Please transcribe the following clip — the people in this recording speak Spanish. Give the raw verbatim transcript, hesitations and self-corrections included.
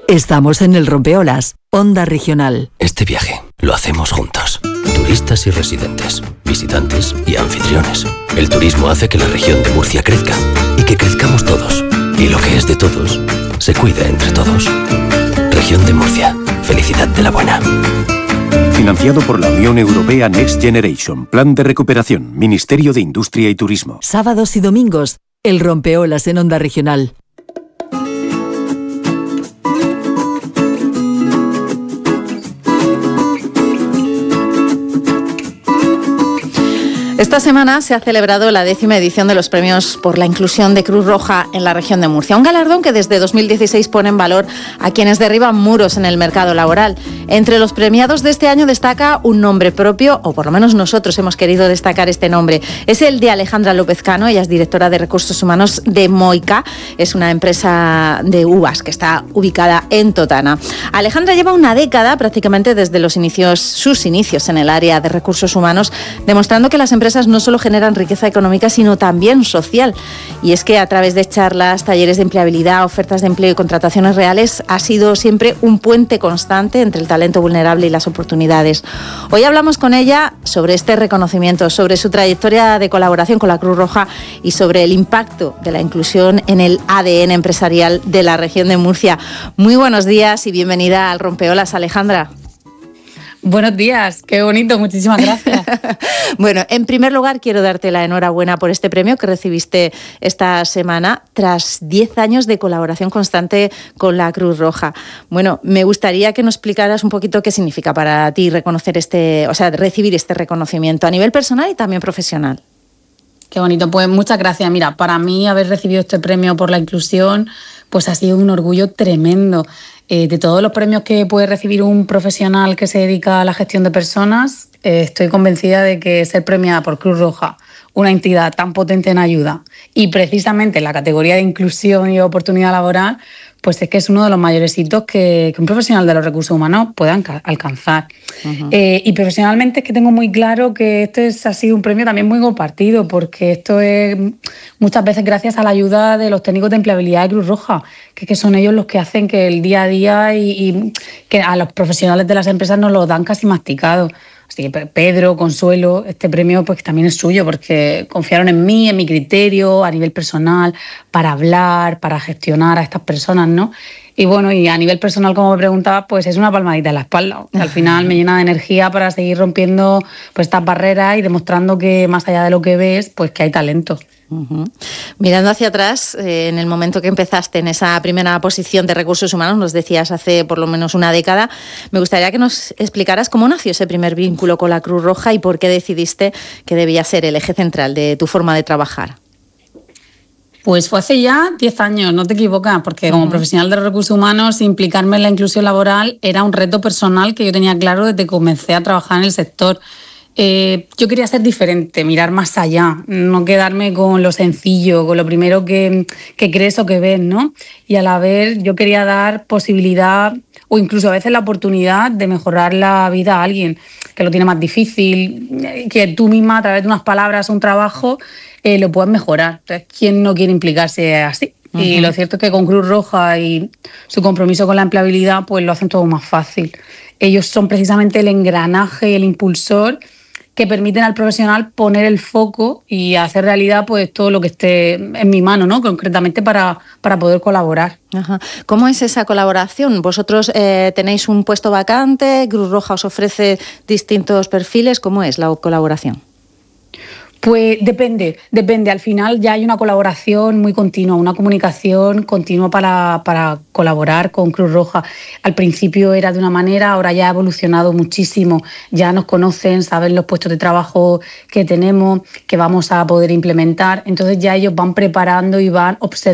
Estamos en el Rompeolas, Onda Regional. Este viaje lo hacemos juntos. Turistas y residentes, visitantes y anfitriones. El turismo hace que la región de Murcia crezca y que crezcamos todos. Y lo que es de todos, se cuida entre todos. Región de Murcia. Felicidad de la buena. Financiado por la Unión Europea Next Generation. Plan de recuperación. Ministerio de Industria y Turismo. Sábados y domingos, el Rompeolas en Onda Regional. Esta semana se ha celebrado la décima edición de los premios por la inclusión de Cruz Roja en la región de Murcia. Un galardón que desde dos mil dieciséis pone en valor a quienes derriban muros en el mercado laboral. Entre los premiados de este año destaca un nombre propio, o por lo menos nosotros hemos querido destacar este nombre. Es el de Alejandra López Cano. Ella es directora de Recursos Humanos de Moica. Es una empresa de uvas que está ubicada en Totana. Alejandra lleva una década, prácticamente desde los inicios, sus inicios en el área de recursos humanos, demostrando que las empresas no solo generan riqueza económica, sino también social. Y es que a través de charlas, talleres de empleabilidad, ofertas de empleo y contrataciones reales, ha sido siempre un puente constante entre el talento vulnerable y las oportunidades. Hoy hablamos con ella sobre este reconocimiento, sobre su trayectoria de colaboración con la Cruz Roja y sobre el impacto de la inclusión en el A D N empresarial de la región de Murcia. Muy buenos días y bienvenida al Rompeolas, Alejandra. Buenos días, qué bonito, muchísimas gracias. Bueno, en primer lugar quiero darte la enhorabuena por este premio que recibiste esta semana tras diez años de colaboración constante con la Cruz Roja. Bueno, me gustaría que nos explicaras un poquito qué significa para ti reconocer este, o sea, recibir este reconocimiento a nivel personal y también profesional. Qué bonito, pues muchas gracias. Mira, para mí haber recibido este premio por la inclusión, pues ha sido un orgullo tremendo. Eh, de todos los premios que puede recibir un profesional que se dedica a la gestión de personas, eh, estoy convencida de que ser premiada por Cruz Roja, una entidad tan potente en ayuda, y precisamente en la categoría de inclusión y oportunidad laboral, pues es que es uno de los mayores hitos que, que un profesional de los recursos humanos pueda alcanzar. Uh-huh. Eh, y profesionalmente es que tengo muy claro que esto es, ha sido un premio también muy compartido, porque esto es muchas veces gracias a la ayuda de los técnicos de empleabilidad de Cruz Roja, que, que son ellos los que hacen que el día a día y, y que a los profesionales de las empresas nos lo dan casi masticado. Así que Pedro, Consuelo, este premio pues también es suyo porque confiaron en mí, en mi criterio, a nivel personal, para hablar, para gestionar a estas personas, ¿no? Y bueno, y a nivel personal, como me preguntabas, pues es una palmadita en la espalda. Al final me llena de energía para seguir rompiendo pues estas barreras y demostrando que más allá de lo que ves, pues que hay talento. Uh-huh. Mirando hacia atrás, eh, en el momento que empezaste en esa primera posición de recursos humanos, nos decías hace por lo menos una década, me gustaría que nos explicaras cómo nació ese primer vínculo con la Cruz Roja y por qué decidiste que debía ser el eje central de tu forma de trabajar. Pues fue hace ya diez años, no te equivocas, porque como uh-huh. profesional de recursos humanos, implicarme en la inclusión laboral era un reto personal que yo tenía claro desde que comencé a trabajar en el sector. Eh, yo quería ser diferente, mirar más allá, no quedarme con lo sencillo, con lo primero que, que crees o que ves, ¿no? Y a la vez yo quería dar posibilidad o incluso a veces la oportunidad de mejorar la vida a alguien que lo tiene más difícil, que tú misma a través de unas palabras, un trabajo, eh, lo puedes mejorar. Entonces, ¿quién no quiere implicarse así? Uh-huh. Y lo cierto es que con Cruz Roja y su compromiso con la empleabilidad pues lo hacen todo más fácil. Ellos son precisamente el engranaje y el impulsor que permiten al profesional poner el foco y hacer realidad pues todo lo que esté en mi mano, ¿no? Concretamente para, para poder colaborar. Ajá. ¿Cómo es esa colaboración? ¿Vosotros eh, tenéis un puesto vacante? ¿Cruz Roja os ofrece distintos perfiles? ¿Cómo es la colaboración? Pues depende, depende. Al final ya hay una colaboración muy continua, una comunicación continua para, para colaborar con Cruz Roja. Al principio era de una manera, ahora ya ha evolucionado muchísimo. Ya nos conocen, saben los puestos de trabajo que tenemos, que vamos a poder implementar. Entonces ya ellos van preparando y van observando